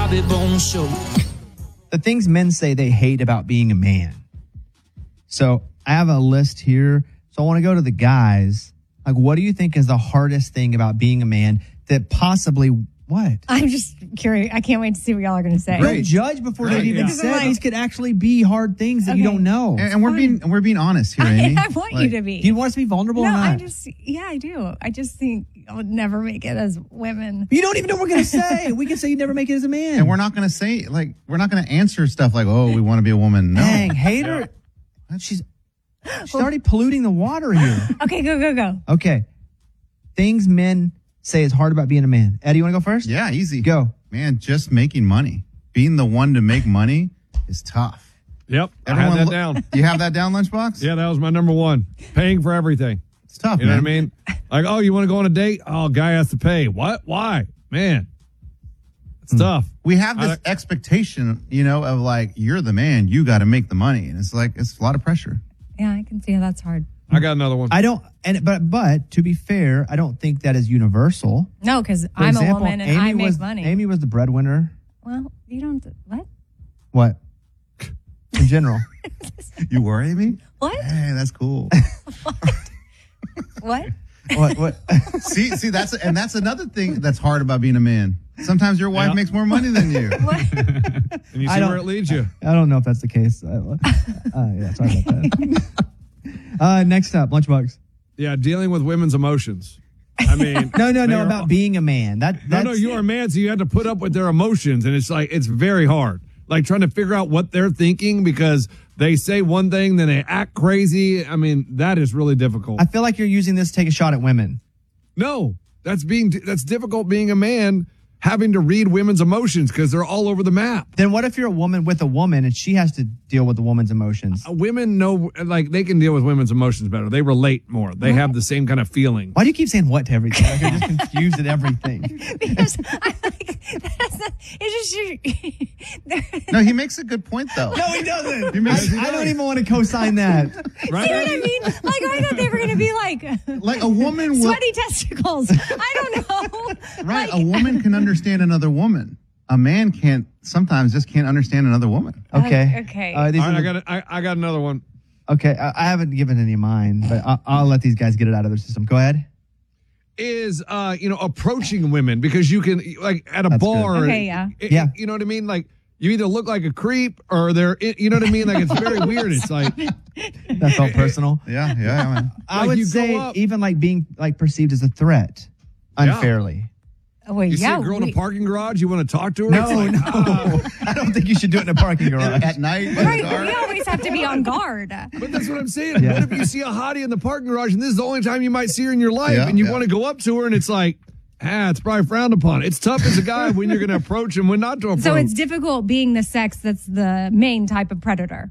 Bobby Bones Show. The things men say they hate about being a man. So I have a list here. So I want to go to the guys. Like, what do you think is the hardest thing about being a man that possibly what? I'm just curious. I can't wait to see what y'all are going to say. Don't judge before they've even said. Like, these could actually be hard things that you don't know. And we're being honest here, Amy. I want you to be. Do you want us to be vulnerable No, or not? I do. I just think I would never make it as women. You don't even know what we're going to say. We can say you never make it as a man. And we're not going to say, like, we're not going to answer stuff like, oh, we want to be a woman. No. Dang, hater. She's already polluting the water here. Okay, go. Okay. Things men say is hard about being a man. Eddie, you want to go first? Yeah, easy. Go. Man, just making money. Being the one to make money is tough. Yep, I had that down. You have that down, Lunchbox? Yeah, that was my number one. Paying for everything. It's tough, You know man. what I mean? Like, oh, you want to go on a date? Oh, guy has to pay. What? Why? Man, it's tough. We have this expectation, of like, you're the man, you got to make the money. And it's like, it's a lot of pressure. Yeah, I can see how that's hard. I got another one. I don't, but to be fair, I don't think that is universal. No, because For I'm example, a woman and Amy I make was, money. Amy was the breadwinner. Well, you don't. What? What? In general. You were, Amy? What? Hey, that's cool. What? What? see, that's another thing that's hard about being a man. Sometimes your wife makes more money than you. And you see where it leads you. I don't know if that's the case. Yeah, sorry about that. Next up, Lunchbox. Yeah, dealing with women's emotions. I mean, no, about being a man. No, you are a man, so you have to put up with their emotions, and it's like it's very hard. Like trying to figure out what they're thinking because they say one thing, then they act crazy. I mean, that is really difficult. I feel like you're using this to take a shot at women. No, that's difficult being a man, having to read women's emotions because they're all over the map. Then what if you're a woman with a woman and she has to deal with the woman's emotions? Women know, like, they can deal with women's emotions better. They relate more. They have the same kind of feeling. Why do you keep saying what to everything? Like you're just confused at everything. Because I like that's not, it's just No, he makes a good point, though. No, he doesn't. I I don't even want to co-sign that. Right? See what I mean? Like I thought they were going to be Like a woman will... sweaty testicles. I don't know. Right, Like, a woman can understand another woman. A man sometimes just can't understand another woman. Okay. Okay. All right, I got another one. Okay, I haven't given any of mine, but I'll let these guys get it out of their system. Go ahead. Is approaching women because you can, like, at a That's bar. good. Okay, yeah. Yeah. You know what I mean? Like, you either look like a creep or you know what I mean? Like, it's very weird. It's like, That felt personal. Yeah, man. I Like, would you go say up- even like being like perceived as a threat unfairly. oh, wait, you yeah. see a girl in a parking garage, you want to talk to her? No, It's like, I don't think you should do it in a parking garage. At night, in the Right, dark. we always have to be on guard. But that's what I'm saying. Yeah. What if you see a hottie in the parking garage and this is the only time you might see her in your life Yeah, and you yeah. want to go up to her and it's like, it's probably frowned upon. It's tough as a guy when you're going to approach and when not to approach. So it's difficult being the sex that's the main type of predator.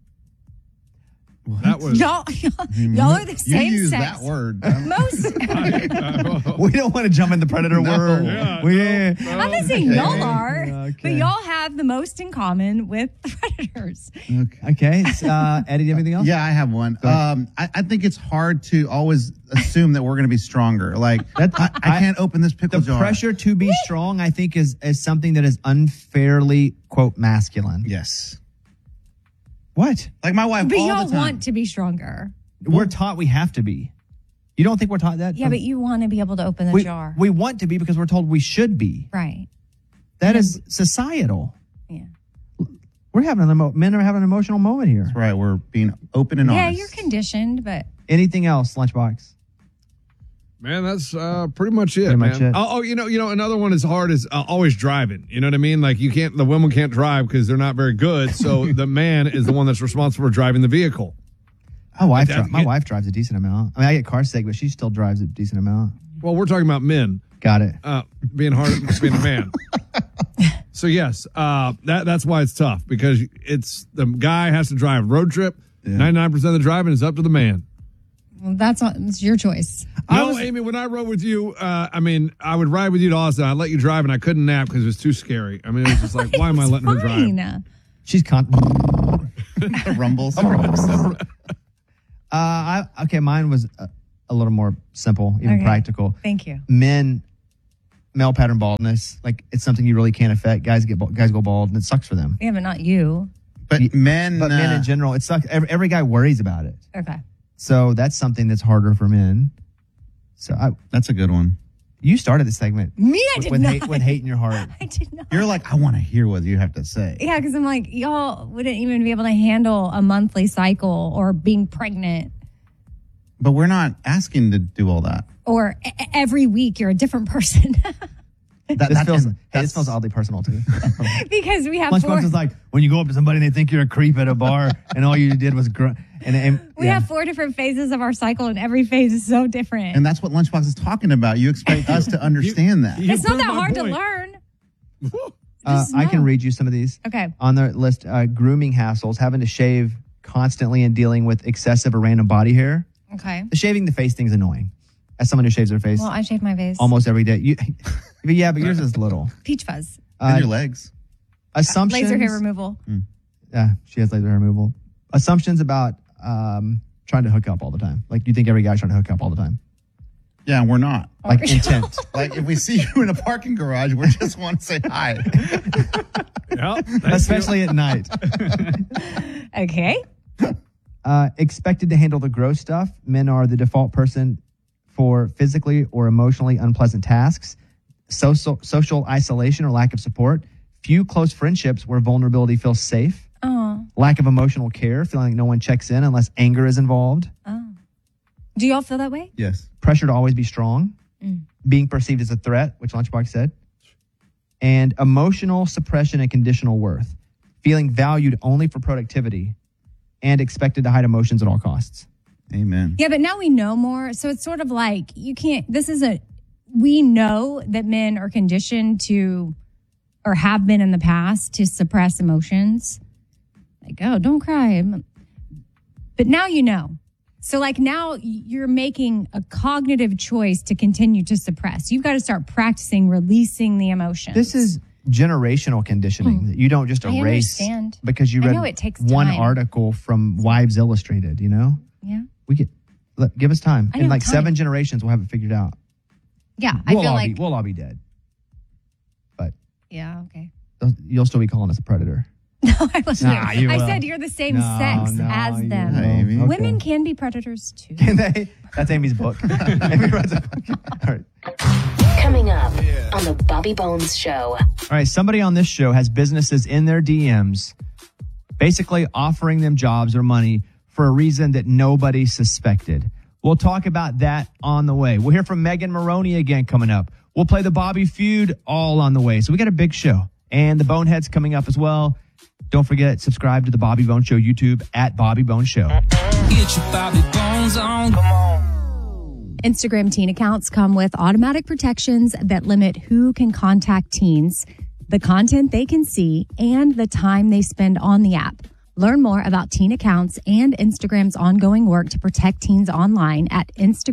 That was Y'all are the You same use sex. that word. Most. We don't want to jump in the predator word. I'm not saying y'all are, Okay. but y'all have the most in common with predators. Okay. Eddie, do you have anything else? Yeah, I have one. I think it's hard to always assume that we're going to be stronger. Like, I can't open this pickle The jar. pressure to be strong, I think, is something that is unfairly, quote, masculine. Yes. What? Like my wife But all y'all the time. want to be stronger. We're taught we have to be. You don't think we're taught that? Yeah, but you want to be able to open the jar. We want to be because we're told we should be. Right. That is societal. Yeah. Men are having an emotional moment here. That's right. We're being open and Yeah, honest. you're conditioned, but Anything else, Lunchbox? Man, that's pretty much it, Pretty man. much it. Oh, another one is hard is always driving. You know what I mean? Like the women can't drive because they're not very good. So the man is the one that's responsible for driving the vehicle. My wife drives a decent amount. I mean, I get car sick, but she still drives a decent amount. Well, we're talking about men. Got it. Being a man. So yes, that's why it's tough because it's the guy has to drive road trip. 99% of the driving is up to the man. well, it's your choice. Amy, when I rode with you, I would ride with you to Austin. I'd let you drive, and I couldn't nap because it was too scary. I mean, it was just like, why am I letting her drive? She's rumbles. Okay, mine was a little more simple, even practical. Thank you. Men male pattern baldness. Like it's something you really can't affect. Guys go bald, and it sucks for them. Yeah, but not you. But men in general, it sucks. Every guy worries about it. Okay. So that's something that's harder for men. So that's a good one. You started the segment. Me, I did not. With hate in your heart. I did not. You're like, I want to hear what you have to say. Yeah, because I'm like, y'all wouldn't even be able to handle a monthly cycle or being pregnant. But we're not asking to do all that. Or every week you're a different person. This feels oddly personal too. Because we have Lunchbox is like when you go up to somebody and they think you're a creep at a bar and all you did was we have 4 different phases of our cycle and every phase is so different. And that's what Lunchbox is talking about. You expect us to understand that. It's not that hard to learn. I can read you some of these. Okay. On the list, grooming hassles, having to shave constantly and dealing with excessive or random body hair. Okay. The shaving the face thing's annoying. As someone who shaves their face. Well, I shave my face. Almost every day. But yours is little. Peach fuzz. And your legs. Assumptions. Laser hair removal. Yeah, she has laser hair removal. Assumptions about trying to hook up all the time. Like you think every guy's trying to hook up all the time. Yeah, we're not. Like intent. Like if we see you in a parking garage, we just want to say hi. Especially at night. Okay. Expected to handle the gross stuff. Men are the default person for physically or emotionally unpleasant tasks. Social isolation or lack of support. Few close friendships where vulnerability feels safe. Oh. Lack of emotional care, feeling like no one checks in unless anger is involved. Oh. Do y'all feel that way? Yes. Pressure to always be strong. Being perceived as a threat, which Lunchbox said. And emotional suppression and conditional worth. Feeling valued only for productivity and expected to hide emotions at all costs. Amen. Yeah, but now we know more. So it's sort of like we know that men are conditioned to, or have been in the past, to suppress emotions. Like, oh, don't cry. But now you know. So like now you're making a cognitive choice to continue to suppress. You've got to start practicing releasing the emotions. This is generational conditioning. You don't just erase because you read it takes one time. article from Wives Illustrated, you know? Yeah. Give us time. I In know, like time. 7 generations, we'll have it figured out. Yeah, I feel like... we'll all be dead. But yeah, okay. you'll still be calling us a predator. No, I wasn't. Nah, you I will. said you're the same sex as you them. won't. Okay. Women can be predators too. Can they? That's Amy's book. Amy writes a book. All right. Coming up on the Bobby Bones Show. All right. Somebody on this show has businesses in their DMs basically offering them jobs or money for a reason that nobody suspected. We'll talk about that on the way. We'll hear from Megan Maroney again coming up. We'll play the Bobby Feud all on the way. So we got a big show. And the Boneheads coming up as well. Don't forget, subscribe to the Bobby Bones Show YouTube at Bobby Bones Show. Get your Bobby Bones on. Come on. Instagram teen accounts come with automatic protections that limit who can contact teens, the content they can see, and the time they spend on the app. Learn more about teen accounts and Instagram's ongoing work to protect teens online at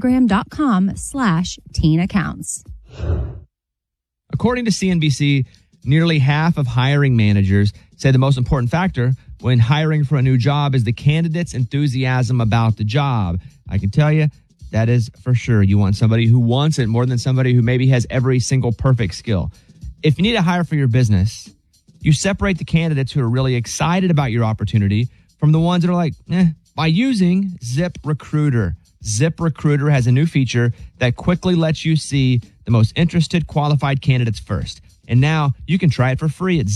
Instagram.com/teen accounts. According to CNBC, nearly half of hiring managers say the most important factor when hiring for a new job is the candidate's enthusiasm about the job. I can tell you that is for sure. You want somebody who wants it more than somebody who maybe has every single perfect skill. If you need to hire for your business, you separate the candidates who are really excited about your opportunity from the ones that are like, by using ZipRecruiter. ZipRecruiter has a new feature that quickly lets you see the most interested qualified candidates first. And now you can try it for free at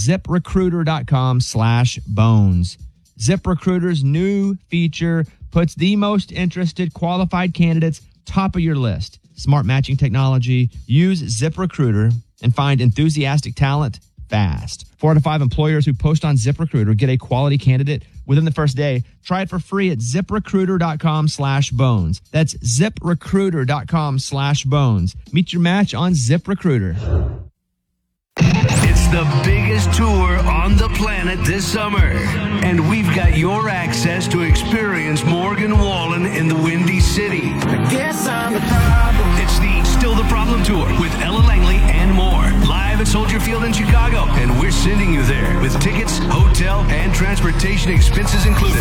ZipRecruiter.com/bones. ZipRecruiter's new feature puts the most interested qualified candidates top of your list. Smart matching technology. Use ZipRecruiter and find enthusiastic talent fast. 4 out of 5 employers who post on ZipRecruiter get a quality candidate within the first day. Try it for free at ZipRecruiter.com/bones. That's ZipRecruiter.com/bones. Meet your match on ZipRecruiter. It's the biggest tour on the planet this summer, and we've got your access to experience Morgan Wallen in the Windy City. I guess I'm the problem. It's the Still the Problem Tour with Ella Langley and more. Live at Soldier Field in Chicago, and we're sending you there with tickets, hotel, hotel, and transportation expenses included.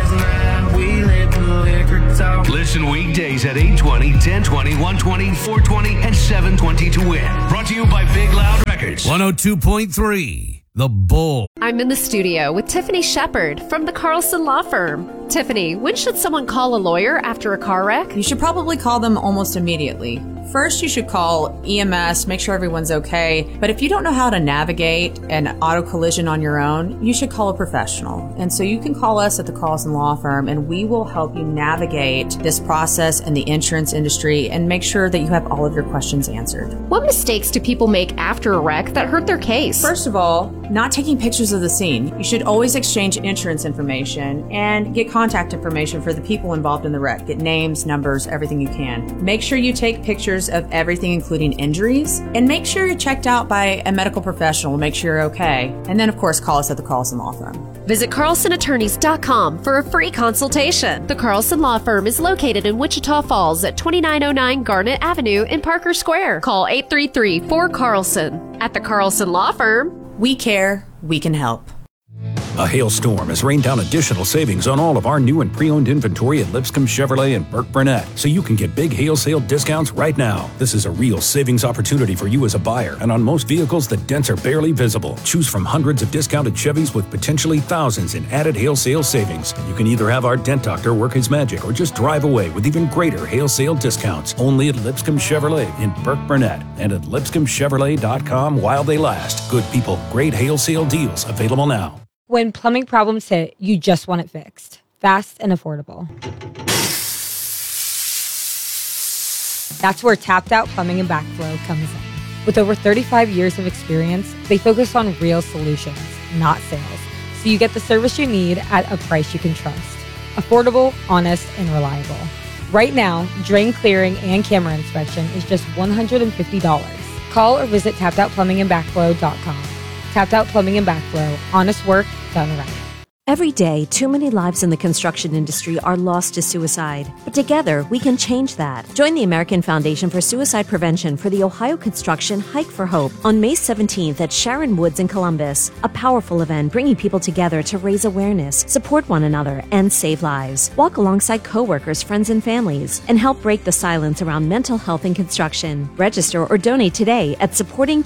Listen weekdays at 8:20, 10:20, 1:20, 4:20, and 7:20 to win. Brought to you by Big Loud Records. 102.3 The Bull. I'm in the studio with Tiffany Shepard from the Carlson Law Firm. Tiffany, when should someone call a lawyer after a car wreck? You should probably call them almost immediately. First, you should call EMS, make sure everyone's okay. But if you don't know how to navigate an auto collision on your own, you should call a professional. And so you can call us at the Carlson Law Firm, and we will help you navigate this process in the insurance industry and make sure that you have all of your questions answered. What mistakes do people make after a wreck that hurt their case? First of all, not taking pictures of the scene. You should always exchange insurance information and get contact information for the people involved in the wreck. Get names, numbers, everything you can. Make sure you take pictures of everything, including injuries, and make sure you're checked out by a medical professional to make sure you're okay. And then, of course, call us at the Carlson Law Firm. Visit carlsonattorneys.com for a free consultation. The Carlson Law Firm is located in Wichita Falls at 2909 Garnet Avenue in Parker Square. Call 833-4CARLSON. At the Carlson Law Firm, we care, we can help. A hailstorm has rained down additional savings on all of our new and pre-owned inventory at Lipscomb Chevrolet and Burke Burnett, so you can get big hail sale discounts right now. This is a real savings opportunity for you as a buyer, and on most vehicles, the dents are barely visible. Choose from hundreds of discounted Chevys with potentially thousands in added hail sale savings. You can either have our dent doctor work his magic or just drive away with even greater hail sale discounts. Only at Lipscomb Chevrolet in Burke Burnett and at lipscombchevrolet.com while they last. Good people, great hail sale deals available now. When plumbing problems hit, you just want it fixed. Fast and affordable. That's where Tapped Out Plumbing and Backflow comes in. With over 35 years of experience, they focus on real solutions, not sales. So you get the service you need at a price you can trust. Affordable, honest, and reliable. Right now, drain clearing and camera inspection is just $150. Call or visit tappedoutplumbingandbackflow.com. Tapped Out Plumbing and Backflow. Honest work done right. Every day, too many lives in the construction industry are lost to suicide. But together, we can change that. Join the American Foundation for Suicide Prevention for the Ohio Construction Hike for Hope on May 17th at Sharon Woods in Columbus. A powerful event bringing people together to raise awareness, support one another, and save lives. Walk alongside coworkers, friends, and families, and help break the silence around mental health in construction. Register or donate today at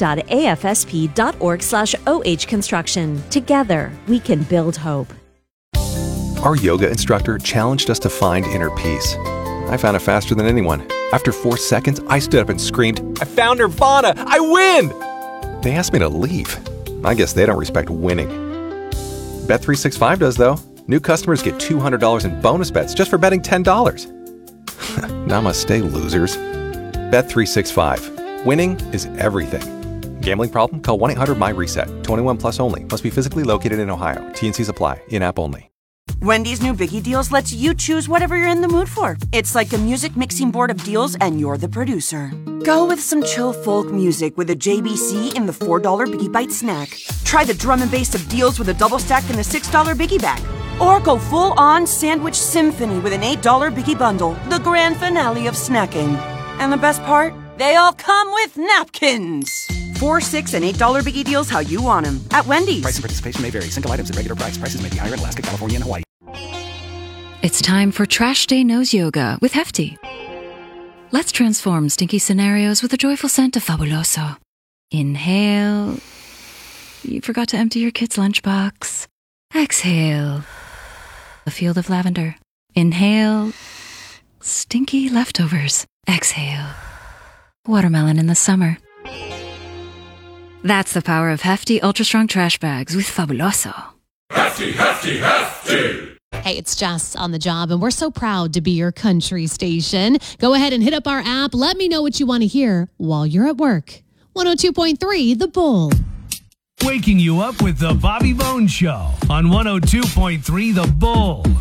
supporting.afsp.org/OH Construction. Together, we can build hope. Our yoga instructor challenged us to find inner peace. I found it faster than anyone. After 4 seconds, I stood up and screamed, "I found Nirvana! I win!" They asked me to leave. I guess they don't respect winning. Bet365 does, though. New customers get $200 in bonus bets just for betting $10. Namaste, losers. Bet365. Winning is everything. Gambling problem? Call 1-800-MY-RESET. 21 plus only. Must be physically located in Ohio. T&Cs apply. In-app only. Wendy's new Biggie Deals lets you choose whatever you're in the mood for. It's like a music mixing board of deals, and you're the producer. Go with some chill folk music with a JBC in the $4 Biggie Bite snack. Try the drum and bass of deals with a double stack in the $6 Biggie Bag. Or go full-on sandwich symphony with an $8 Biggie Bundle, the grand finale of snacking. And the best part? They all come with napkins. $4, $6, and $8 Biggie Deals how you want them at Wendy's. Price and participation may vary. Single items at regular price. Prices may be higher in Alaska, California, and Hawaii. It's time for Trash Day Nose Yoga with Hefty. Let's transform stinky scenarios with a joyful scent of Fabuloso. Inhale. You forgot to empty your kid's lunchbox. Exhale. A field of lavender. Inhale. Stinky leftovers. Exhale. Watermelon in the summer. That's the power of Hefty Ultra Strong Trash Bags with Fabuloso. Hefty, Hefty, Hefty! Hey, it's Jess on the job, and we're so proud to be your country station. Go ahead and hit up our app. Let me know what you want to hear while you're at work. 102.3 The Bull. Waking you up with the Bobby Bones Show on 102.3 The Bull.